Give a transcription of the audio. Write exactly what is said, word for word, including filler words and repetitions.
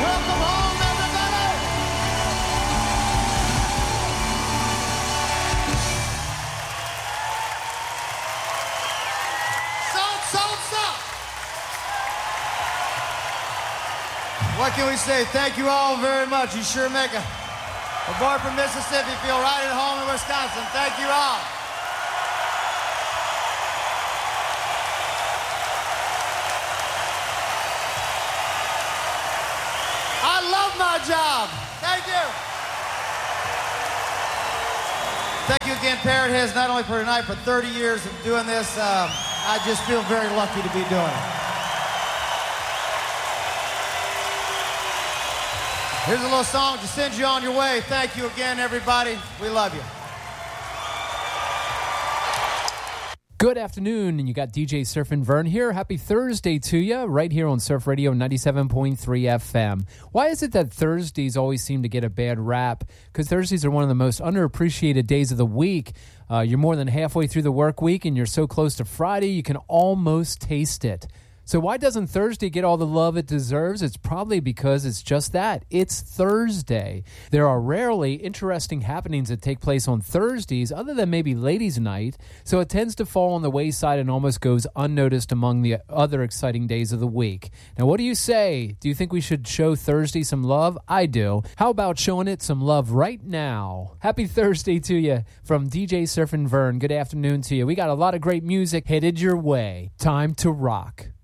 Welcome home, everybody. Salt, salt, salt. What can we say? Thank you all very much. You sure make a, a boy from Mississippi feel right at home in Wisconsin. Thank you all. I love my job. Thank you. Thank you again, Parrot Heads, not only for tonight, but thirty years of doing this. Um, I just feel very lucky to be doing it. Here's a little song to send you on your way. Thank you again, everybody. We love you. Good afternoon, and you got D J Surfin' Vern here. Happy Thursday to you, right here on Surf Radio ninety-seven point three F M. Why is it that Thursdays always seem to get a bad rap? Because Thursdays are one of the most underappreciated days of the week. Uh, you're more than halfway through the work week, and you're so close to Friday, you can almost taste it. So why doesn't Thursday get all the love it deserves? It's probably because it's just that. It's Thursday. There are rarely interesting happenings that take place on Thursdays other than maybe ladies' night, so it tends to fall on the wayside and almost goes unnoticed among the other exciting days of the week. Now, what do you say? Do you think we should show Thursday some love? I do. How about showing it some love right now? Happy Thursday to you from D J Surfin' Vern. Good afternoon to you. We got a lot of great music headed your way. Time to rock.